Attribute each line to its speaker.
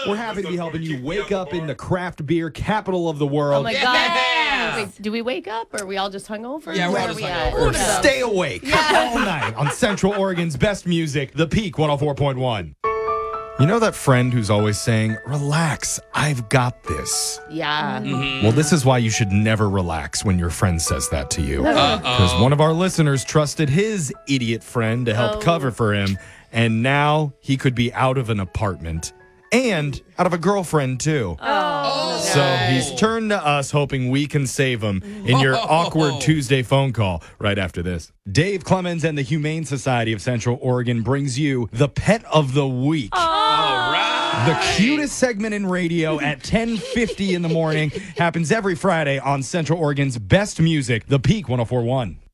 Speaker 1: We're happy to be helping you wake up in the craft beer capital of the world.
Speaker 2: Oh my God. Wait, do we wake up or are we all just hungover?
Speaker 3: Yeah, we're
Speaker 2: Where
Speaker 3: all
Speaker 2: are
Speaker 3: just
Speaker 2: we
Speaker 3: hungover.
Speaker 2: at?
Speaker 1: Stay awake all night on Central Oregon's best music, The Peak 104.1. You know that friend who's always saying, relax, I've got this?
Speaker 2: Yeah.
Speaker 1: Well, this is why you should never relax when your friend says that to you. Because one of our listeners trusted his idiot friend to help cover for him, and now he could be out of an apartment and out of a girlfriend, too. So he's turned to us hoping we can save him in your awkward Tuesday phone call right after this. Dave Clemens and the Humane Society of Central Oregon brings you the Pet of the Week.
Speaker 3: All right.
Speaker 1: The cutest segment in radio at 10:50 in the morning happens every Friday on Central Oregon's best music, The Peak 104.1.